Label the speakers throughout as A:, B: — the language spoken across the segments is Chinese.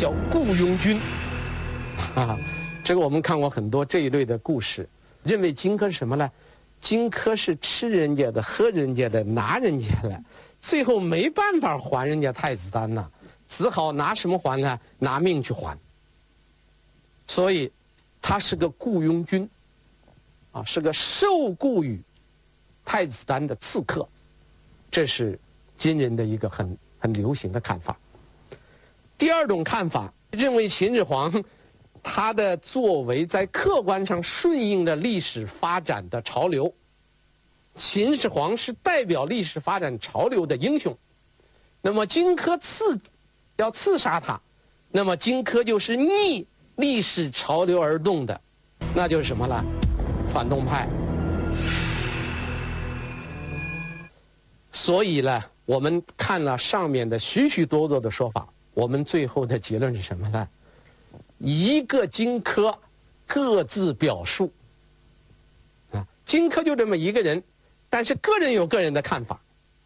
A: 叫雇佣军。这个我们看过很多这一类的故事，认为荆轲是什么呢？荆轲是吃人家的、喝人家的、拿人家的，最后没办法还人家太子丹呐，只好拿什么还呢？拿命去还。所以他是个雇佣军，是个受雇于太子丹的刺客，这是今人的一个很流行的看法。第二种看法认为秦始皇他的作为在客观上顺应着历史发展的潮流，秦始皇是代表历史发展潮流的英雄。那么荆轲要刺杀他，那么荆轲就是逆历史潮流而动的，那就是什么了？反动派。所以呢，我们看了上面的许许多多的说法，我们最后的结论是什么呢？一个荆轲各自表述，荆轲就这么一个人，但是个人有个人的看法。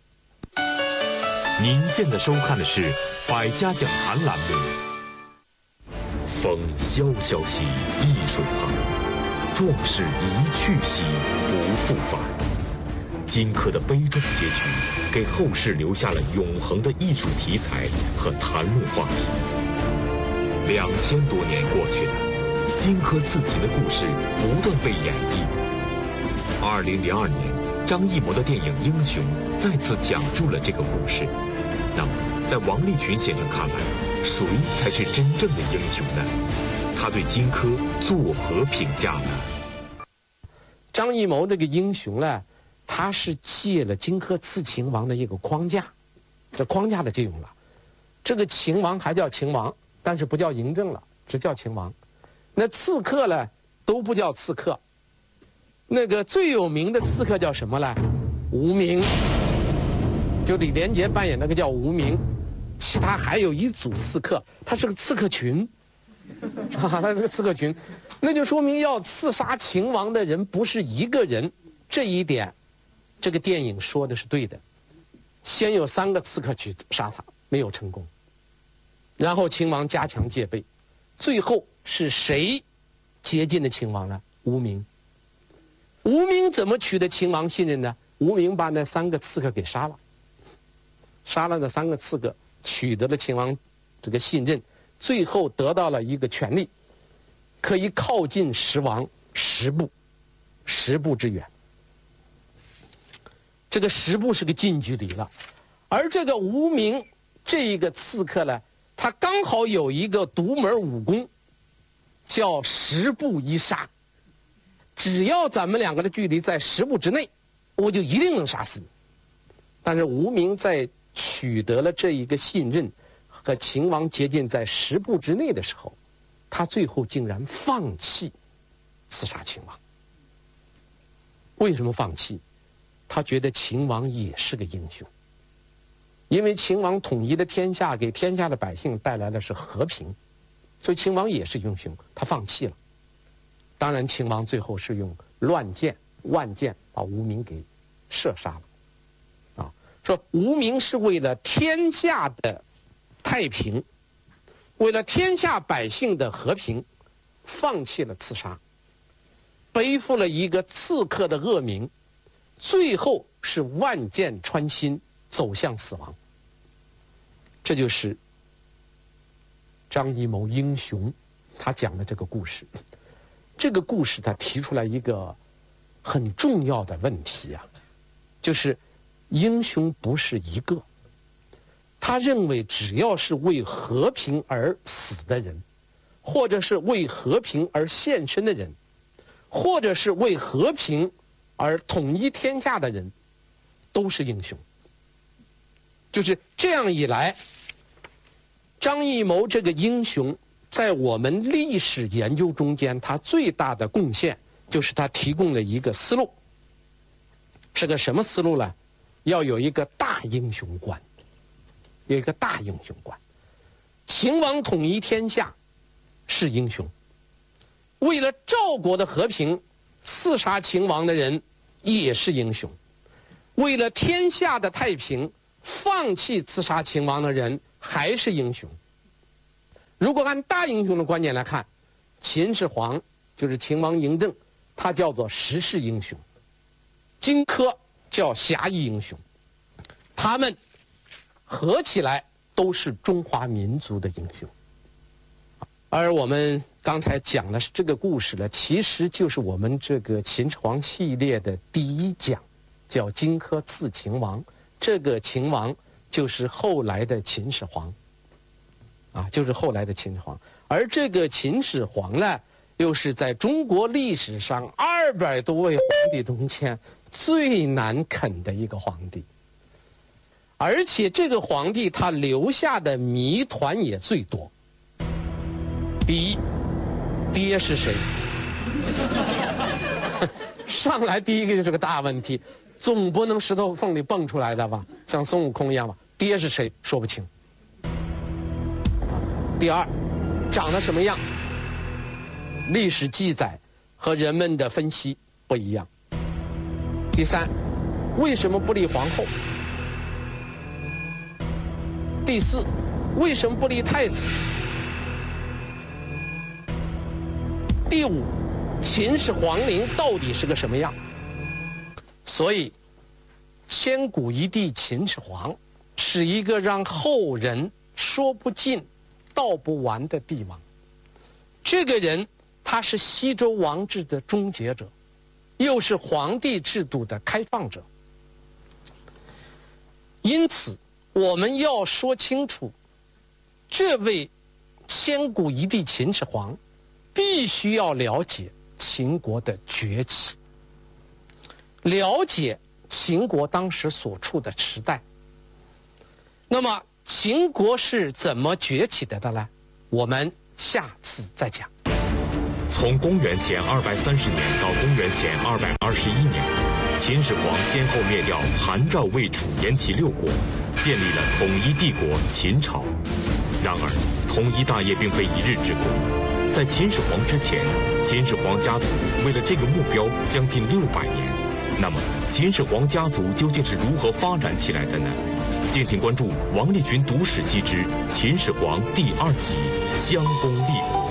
B: 您现在收看的是《百家讲坛》栏目。风萧萧兮易水寒，壮士一去兮不复返。荆轲的悲壮结局，给后世留下了永恒的艺术题材和谈论话题。2000多年过去了，荆轲刺秦的故事不断被演绎。2002年，张艺谋的电影《英雄》再次讲述了这个故事。那么，在王立群先生看来，谁才是真正的英雄呢？他对荆轲作何评价呢？
A: 张艺谋这个英雄呢，他是借了荆轲刺秦王的一个框架，这框架的借用了。这个秦王还叫秦王，但是不叫嬴政了，只叫秦王。那刺客呢，都不叫刺客。那个最有名的刺客叫什么呢？无名，就李连杰扮演那个叫无名。其他还有一组刺客，他是个刺客群，他是个刺客群，那就说明要刺杀秦王的人不是一个人，这一点，这个电影说的是对的。先有3个刺客去杀他，没有成功，然后秦王加强戒备，最后是谁接近了秦王呢？无名。无名怎么取得秦王信任呢？无名把那3个刺客给杀了，杀了那3个刺客，取得了秦王这个信任，最后得到了一个权利，可以靠近十王10步之远。这个10步是个近距离了，而这个无名这一个刺客呢，他刚好有一个独门武功，叫10步一杀。只要咱们2个的距离在10步之内，我就一定能杀死你。但是无名在取得了这一个信任，和秦王接近在10步之内的时候，他最后竟然放弃刺杀秦王。为什么放弃？他觉得秦王也是个英雄，因为秦王统一了天下，给天下的百姓带来的是和平，所以秦王也是英雄，他放弃了。当然秦王最后是用乱箭万箭把无名给射杀了。说无名是为了天下的太平，为了天下百姓的和平，放弃了刺杀，背负了一个刺客的恶名，最后是万箭穿心，走向死亡。这就是张艺谋英雄他讲的这个故事。这个故事他提出来一个很重要的问题啊，就是英雄不是一个。他认为只要是为和平而死的人，或者是为和平而献身的人，或者是为和平而统一天下的人，都是英雄。就是这样一来，张艺谋这个英雄在我们历史研究中间，他最大的贡献就是他提供了一个思路。是个什么思路呢？要有一个大英雄观，有一个大英雄观。秦王统一天下是英雄，为了赵国的和平，刺杀秦王的人也是英雄，为了天下的太平，放弃刺杀秦王的人还是英雄。 如果按大英雄的观念来看，秦始皇就是秦王嬴政，他叫做时势英雄；荆轲叫侠义英雄，他们合起来都是中华民族的英雄。而我们刚才讲的是这个故事呢，其实就是我们这个秦始皇系列的第一讲，叫荆轲刺秦王。这个秦王就是后来的秦始皇，就是后来的秦始皇。而这个秦始皇呢，又是在中国历史上200多位皇帝中间最难啃的一个皇帝，而且这个皇帝他留下的谜团也最多。第一，爹是谁？上来第一个就是个大问题，总不能石头缝里蹦出来的吧，像孙悟空一样吧？爹是谁？说不清。第二，长得什么样？历史记载和人们的分析不一样。第三，为什么不立皇后？第四，为什么不立太子？第五，秦始皇陵到底是个什么样？所以，千古一帝秦始皇是一个让后人说不尽、道不完的帝王。这个人，他是西周王制的终结者，又是皇帝制度的开放者。因此，我们要说清楚，这位千古一帝秦始皇必须要了解秦国的崛起，了解秦国当时所处的时代。那么秦国是怎么崛起的呢？我们下次再讲。
B: 从公元前230年到公元前221年，秦始皇先后灭掉韩、赵、魏、楚、燕、齐6国，建立了统一帝国秦朝。然而，统一大业并非一日之功。在秦始皇之前，秦始皇家族为了这个目标将近600年。那么，秦始皇家族究竟是如何发展起来的呢？敬请关注王立群读史记之秦始皇第2集《襄公立国》。